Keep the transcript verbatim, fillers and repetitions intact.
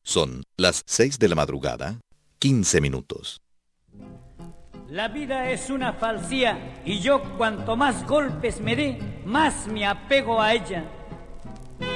Son las seis de la madrugada, quince minutos. La vida es una falsía y yo cuanto más golpes me dé, más me apego a ella.